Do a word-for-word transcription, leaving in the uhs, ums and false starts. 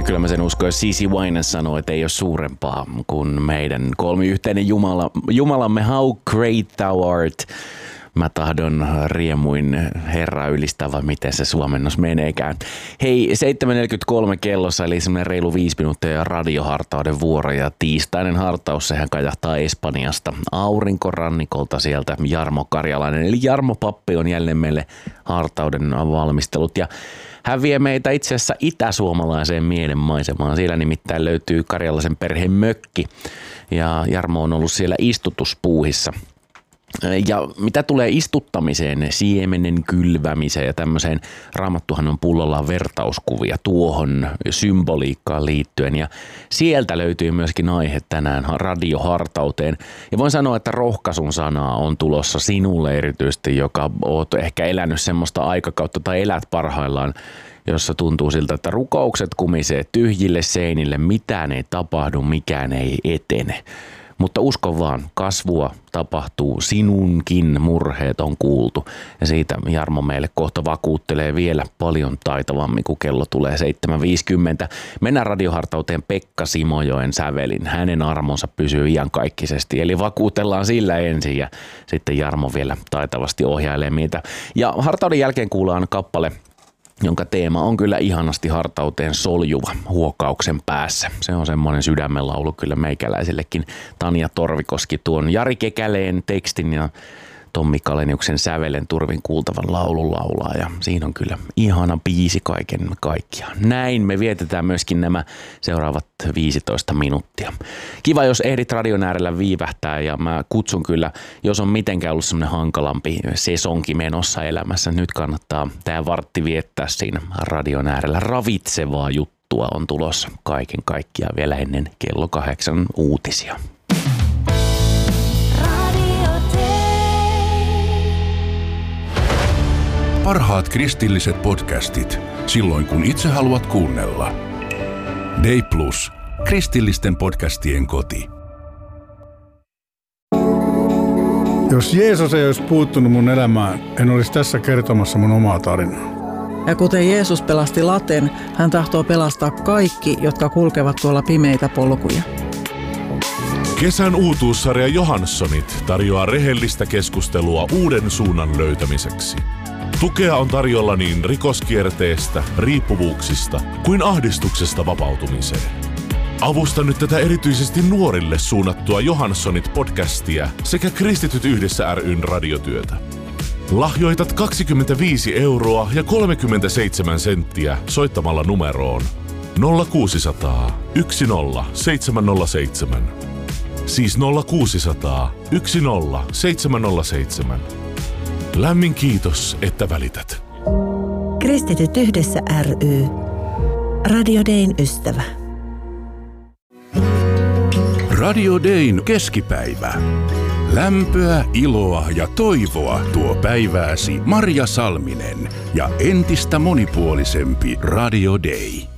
kyllä mä sen uskon, jos C C Winans sanoo, että ei ole suurempaa kuin meidän kolmiyhteinen Jumala, Jumalamme, how great thou art. Mä tahdon riemuin Herra ylistää, vai miten se suomennos meneekään. Hei, seitsemän neljäkymmentäkolme kellossa, eli semmoinen reilu viisi minuuttia radiohartauden vuoro, ja tiistainen hartaus, sehän kajahtaa Espanjasta aurinkorannikolta sieltä Jarmo Karjalainen. Eli Jarmo Pappi on jälleen meille hartauden valmistelut, ja hän vie meitä itse asiassa itäsuomalaiseen mielenmaisemaan. Siellä nimittäin löytyy Karjalaisen perheen mökki, ja Jarmo on ollut siellä istutuspuuhissa. Ja mitä tulee istuttamiseen, siemenen kylvämiseen ja tämmöiseen, Raamattuhan on pullollaan vertauskuvia tuohon symboliikkaan liittyen, ja sieltä löytyy myöskin aihe tänään radiohartauteen. Ja voin sanoa, että rohkaisun sanaa on tulossa sinulle erityisesti, joka oot ehkä elänyt semmoista aikakautta tai elät parhaillaan, jossa tuntuu siltä, että rukoukset kumisee tyhjille seinille, mitään ei tapahdu, mikään ei etene. Mutta usko vaan, kasvua tapahtuu, sinunkin murheet on kuultu, ja siitä Jarmo meille kohta vakuuttelee vielä paljon taitavammin, kun kello tulee seitsemän viisikymmentä. Mennään radiohartauteen Pekka Simojoen sävelin, hänen armonsa pysyy iankaikkisesti, eli vakuutellaan sillä ensin ja sitten Jarmo vielä taitavasti ohjailee meitä. Ja hartauden jälkeen kuullaan kappale, jonka teema on kyllä ihanasti hartauteen soljuva huokauksen päässä. Se on semmoinen sydämenlaulu kyllä meikäläisillekin. Tanja Torvikoski tuon Jari Kekäleen tekstin ja Tommi Kaleniuksen sävelen turvin kuultavan laulun laulaa, ja siinä on kyllä ihana biisi kaiken kaikkiaan. Näin me vietetään myöskin nämä seuraavat viisitoista minuuttia. Kiva, jos ehdit radion äärellä viivähtää, ja mä kutsun kyllä, jos on mitenkään ollut semmoinen hankalampi sesonki menossa elämässä, nyt kannattaa tää vartti viettää siinä radion äärellä. Ravitsevaa juttua on tulossa kaiken kaikkiaan vielä ennen kello kahdeksan uutisia. Parhaat kristilliset podcastit, silloin kun itse haluat kuunnella. Day Plus, kristillisten podcastien koti. Jos Jeesus ei olisi puuttunut mun elämään, en olisi tässä kertomassa mun omaa tarinaa. Ja kuten Jeesus pelasti Laten, hän tahtoo pelastaa kaikki, jotka kulkevat tuolla pimeitä polkuja. Kesän uutuussarja Johanssonit tarjoaa rehellistä keskustelua uuden suunnan löytämiseksi. Tukea on tarjolla niin rikoskierteestä, riippuvuuksista kuin ahdistuksesta vapautumiseen. Avusta nyt tätä erityisesti nuorille suunnattua Johanssonit-podcastia sekä Kristityt yhdessä ry:n radiotyötä. Lahjoitat kaksikymmentäviisi euroa ja kolmekymmentäseitsemän senttiä soittamalla numeroon nolla kuusisataa yksi nolla seitsemän nolla seitsemän. Siis nolla kuusisataa yksi nolla seitsemän nolla seitsemän. Lämmin kiitos, että välität. Kristityt yhdessä ry. Radio Dayn ystävä. Radio Dayn keskipäivä. Lämpöä, iloa ja toivoa tuo päivääsi Marja Salminen ja entistä monipuolisempi Radio Day.